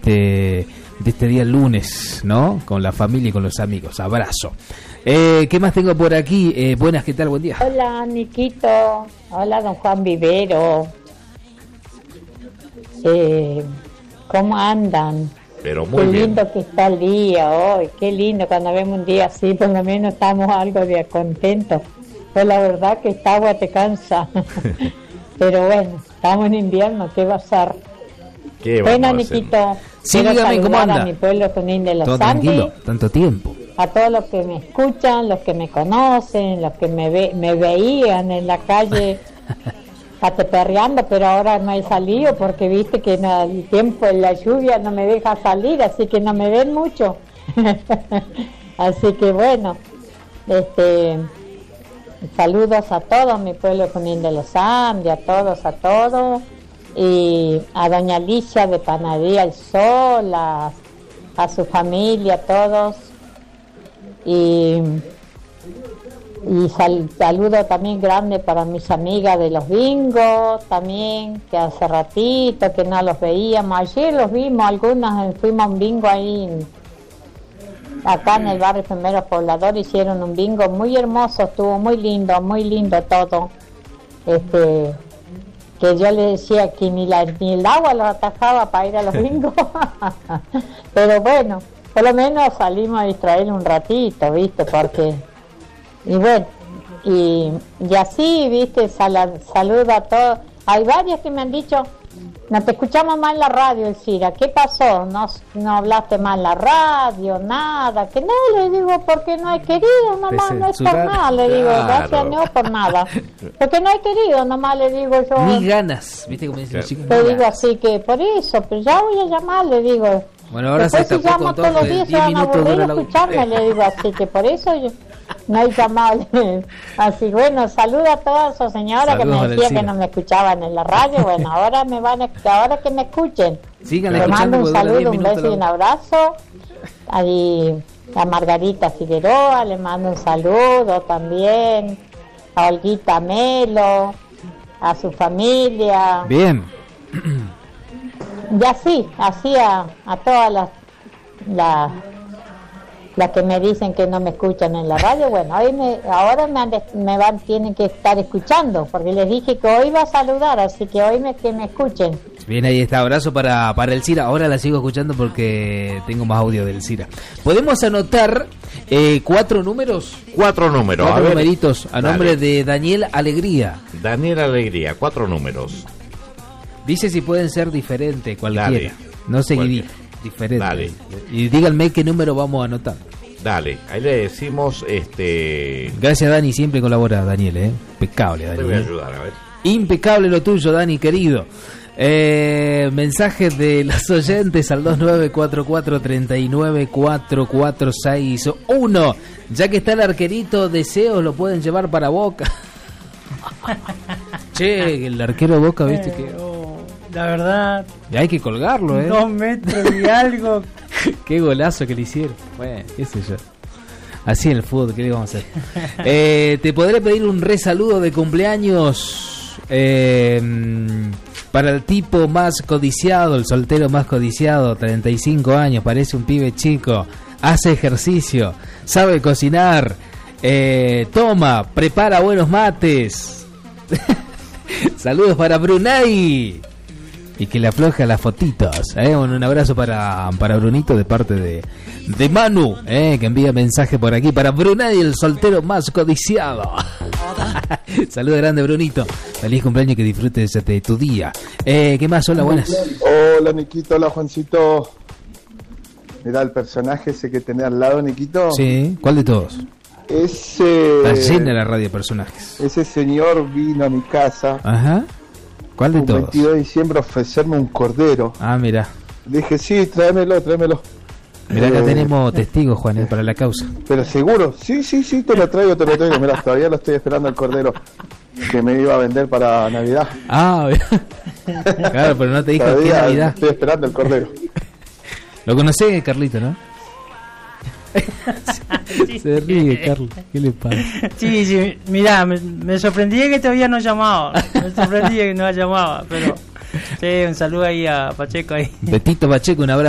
de este día lunes, ¿no? Con la familia y con los amigos. Abrazo. ¿Qué más tengo por aquí? Buenas, ¿qué tal? Buen día. Hola, Niquito. Hola, don Juan Vivero. ¿Cómo andan? Pero muy qué bien. Lindo que está el día hoy. Qué lindo cuando vemos un día así, por lo menos estamos algo de contentos. Pues la verdad que esta agua te cansa. Pero bueno, estamos en invierno, ¿qué va a ser? Bueno, Niquito, sí, quiero dígame, ¿cómo saludar anda? a mi pueblo Junín de los Todo Andes, tranquilo, tanto tiempo. a todos los que me escuchan, los que me conocen, los que me veían en la calle ateperreando, pero ahora no he salido porque viste que el tiempo en la lluvia no me deja salir, así que no me ven mucho. Así que bueno, saludos a todos, mi pueblo Junín de los Andes, a todos, y a doña Alicia de Panadería El Sol, a su familia, a todos, y saludo también grande para mis amigas de los bingos también, que hace ratito que no los veíamos. Ayer los vimos, algunas fuimos a un bingo ahí acá en el barrio Primero Poblador, hicieron un bingo muy hermoso, estuvo muy lindo todo. Que yo le decía que ni el agua los atajaba para ir a los bingos. Pero bueno, por lo menos salimos a distraer un ratito, ¿viste? Porque y bueno, y así, viste, saludo a todos. Hay varios que me han dicho, no te escuchamos más en la radio, Elcira, ¿qué pasó? No hablaste más en la radio, nada, que no, le digo, porque no he querido, nomás, no es por nada, le digo, gracias no por nada, porque no he querido, nomás le digo yo. Ni ganas, viste como dicen los chicos. Le digo así que por eso, pero ya voy a llamar, le digo. Bueno, ahora después se si llamo todos los días se van a aburrir de escucharme, le digo, así que por eso yo no hay llamado. Así bueno, saludo a todas esas señoras que me decían que no me escuchaban en la radio. Bueno, ahora ahora que me escuchen. Síganle le mando un saludo, un beso y un la... abrazo. Ahí a Margarita Figueroa le mando un saludo también, a Olguita Melo, a su familia. Bien. Y así a todas las que me dicen que no me escuchan en la radio. Bueno, ahora tienen que estar escuchando, porque les dije que hoy iba a saludar, así que hoy que me escuchen. Bien, ahí está, abrazo para el Cira. Ahora la sigo escuchando porque tengo más audio del Cira. ¿Podemos anotar 4 números? 4 números, 4 numeritos a nombre de Daniel Alegría. Daniel Alegría, 4 números. Dice si pueden ser diferentes, cualquiera. Dale. No seguidí, diferente. Dale. Y díganme qué número vamos a anotar. Dale, ahí le decimos Gracias, Dani, siempre colabora, Daniel, impecable, Dani. Te voy a ayudar, a ver. Impecable lo tuyo, Dani, querido. Mensajes de los oyentes al 2944394461. Ya que está el arquerito, deseos lo pueden llevar para Boca. Che, el arquero de Boca, viste que... La verdad... Y hay que colgarlo, 2 metros y algo. Qué golazo que le hicieron. Bueno, qué sé yo. Así en el fútbol, ¿qué le vamos a hacer? Te podré pedir un resaludo de cumpleaños para el tipo más codiciado, el soltero más codiciado, 35 años, parece un pibe chico, hace ejercicio, sabe cocinar, prepara buenos mates. Saludos para Brunei. Y que le afloja las fotitos. Un abrazo para Brunito de parte de Manu, que envía mensaje por aquí para Brunei, el soltero más codiciado. Saludos grande, Brunito. Feliz cumpleaños, que disfrutes de tu día. ¿Qué más? Hola, buenas. Hola, Niquito. Hola, Juancito. Mirá el personaje ese que tenés al lado, Niquito. Sí, ¿cuál de todos? Está llena la radio de personajes. Ese señor vino a mi casa. Ajá. ¿Cuál de todos? El 22 de diciembre a ofrecerme un cordero. Ah, mira. Le dije, sí, tráemelo. Mirá, acá tenemos testigos, Juan, para la causa. Pero seguro, sí, te lo traigo. Mirá, todavía lo estoy esperando el cordero que me iba a vender para Navidad. Ah, claro, pero no te dijo que Navidad. Estoy esperando el cordero. Lo conocés, Carlito, ¿no? Se ríe, Carlos. ¿Qué le pasa? Sí, mirá, me sorprendí que todavía no llamaba. Me sorprendí que no llamaba, pero sí, un saludo ahí a Pacheco ahí. Betito Pacheco, un abrazo.